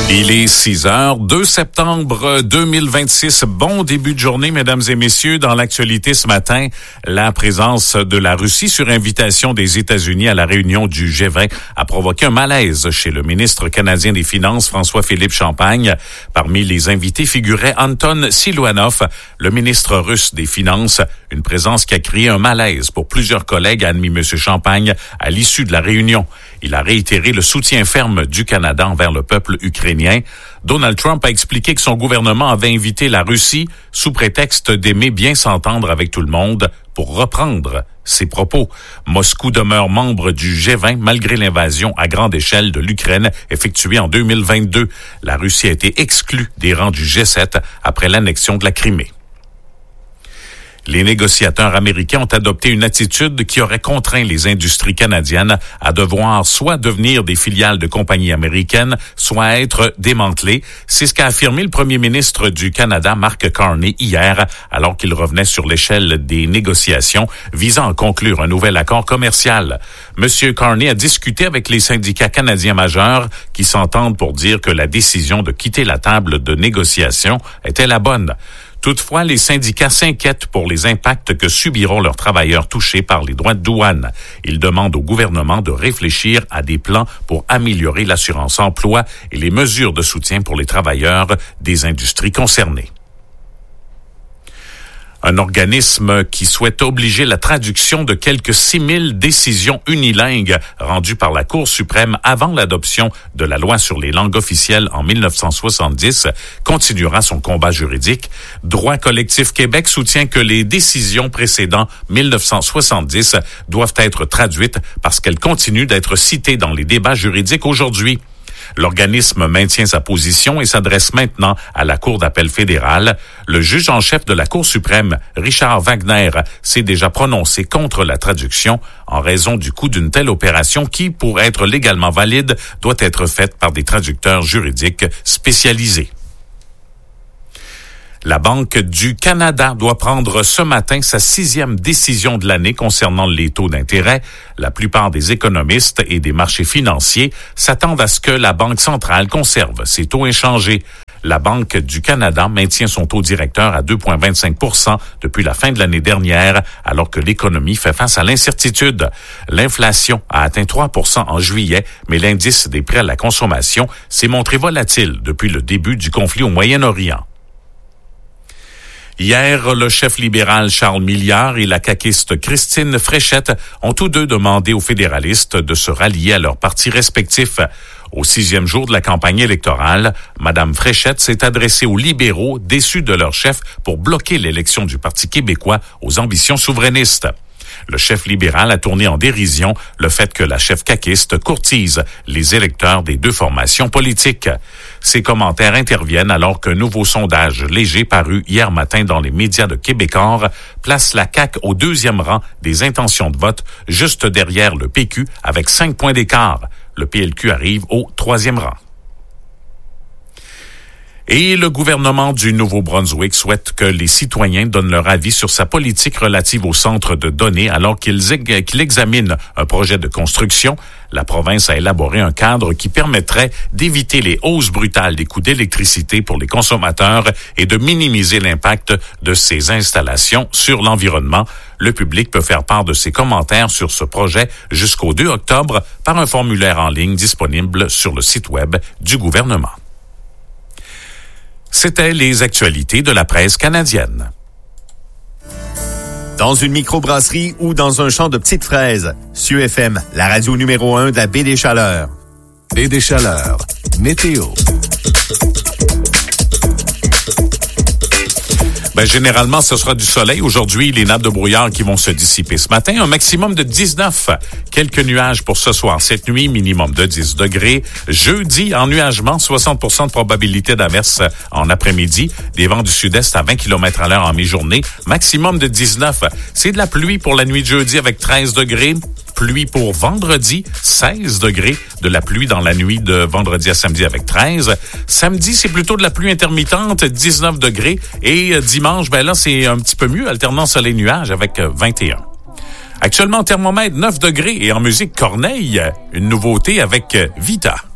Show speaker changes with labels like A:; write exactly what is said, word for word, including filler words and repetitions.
A: Il est six heures, deux septembre deux mille vingt-six. Bon début de journée, mesdames et messieurs. Dans l'actualité ce matin, la présence de la Russie sur invitation des États-Unis à la réunion du G vingt a provoqué un malaise chez le ministre canadien des Finances, François-Philippe Champagne. Parmi les invités figurait Anton Siluanov, le ministre russe des Finances. Une présence qui a créé un malaise pour plusieurs collègues, a admis M. Champagne à l'issue de la réunion. Il a réitéré le soutien ferme du Canada envers le peuple ukrainien. Donald Trump a expliqué que son gouvernement avait invité la Russie sous prétexte d'aimer bien s'entendre avec tout le monde, pour reprendre ses propos. Moscou demeure membre du G vingt malgré l'invasion à grande échelle de l'Ukraine effectuée en deux mille vingt-deux. La Russie a été exclue des rangs du G sept après l'annexion de la Crimée. Les négociateurs américains ont adopté une attitude qui aurait contraint les industries canadiennes à devoir soit devenir des filiales de compagnies américaines, soit être démantelées. C'est ce qu'a affirmé le premier ministre du Canada, Mark Carney, hier, alors qu'il revenait sur l'échelle des négociations visant à conclure un nouvel accord commercial. Monsieur Carney a discuté avec les syndicats canadiens majeurs qui s'entendent pour dire que la décision de quitter la table de négociation était la bonne. Toutefois, les syndicats s'inquiètent pour les impacts que subiront leurs travailleurs touchés par les droits de douane. Ils demandent au gouvernement de réfléchir à des plans pour améliorer l'assurance emploi et les mesures de soutien pour les travailleurs des industries concernées. Un organisme qui souhaite obliger la traduction de quelques six mille décisions unilingues rendues par la Cour suprême avant l'adoption de la loi sur les langues officielles en mille neuf cent soixante-dix continuera son combat juridique. Droit collectif Québec soutient que les décisions précédant mille neuf cent soixante-dix doivent être traduites parce qu'elles continuent d'être citées dans les débats juridiques aujourd'hui. L'organisme maintient sa position et s'adresse maintenant à la Cour d'appel fédérale. Le juge en chef de la Cour suprême, Richard Wagner, s'est déjà prononcé contre la traduction en raison du coût d'une telle opération qui, pour être légalement valide, doit être faite par des traducteurs juridiques spécialisés. La Banque du Canada doit prendre ce matin sa sixième décision de l'année concernant les taux d'intérêt. La plupart des économistes et des marchés financiers s'attendent à ce que la Banque centrale conserve ses taux inchangés. La Banque du Canada maintient son taux directeur à deux virgule vingt-cinq pour cent depuis la fin de l'année dernière, alors que l'économie fait face à l'incertitude. L'inflation a atteint trois pour cent en juillet, mais l'indice des prix à la consommation s'est montré volatile depuis le début du conflit au Moyen-Orient. Hier, le chef libéral Charles Milliard et la caquiste Christine Fréchette ont tous deux demandé aux fédéralistes de se rallier à leurs partis respectifs. Au sixième jour de la campagne électorale, Madame Fréchette s'est adressée aux libéraux déçus de leur chef pour bloquer l'élection du Parti québécois aux ambitions souverainistes. Le chef libéral a tourné en dérision le fait que la chef caquiste courtise les électeurs des deux formations politiques. Ces commentaires interviennent alors qu'un nouveau sondage léger paru hier matin dans les médias de Québécois place la C A Q au deuxième rang des intentions de vote, juste derrière le P Q avec cinq points d'écart. Le P L Q arrive au troisième rang. Et le gouvernement du Nouveau-Brunswick souhaite que les citoyens donnent leur avis sur sa politique relative au centre de données alors qu'il qu'il examine un projet de construction. La province a élaboré un cadre qui permettrait d'éviter les hausses brutales des coûts d'électricité pour les consommateurs et de minimiser l'impact de ces installations sur l'environnement. Le public peut faire part de ses commentaires sur ce projet jusqu'au deux octobre par un formulaire en ligne disponible sur le site web du gouvernement. C'était les actualités de la presse canadienne.
B: Dans une microbrasserie ou dans un champ de petites fraises, C U F M, la radio numéro un de la baie des Chaleurs.
C: Baie des Chaleurs, météo.
A: Ben, généralement, ce sera du soleil. Aujourd'hui, les nappes de brouillard qui vont se dissiper ce matin. Un maximum de dix-neuf. Quelques nuages pour ce soir. Cette nuit, minimum de dix degrés. Jeudi, ennuagement, soixante pour cent de probabilité d'averse en après-midi. Des vents du sud-est à vingt kilomètres à l'heure en mi-journée. Maximum de dix-neuf. C'est de la pluie pour la nuit de jeudi avec treize degrés. Pluie pour vendredi, seize degrés. De la pluie dans la nuit de vendredi à samedi avec treize. Samedi, c'est plutôt de la pluie intermittente, dix-neuf degrés. Et dimanche, ben là, c'est un petit peu mieux, alternant soleil-nuage avec vingt et un. Actuellement, thermomètre neuf degrés et en musique Corneille, une nouveauté avec Vita.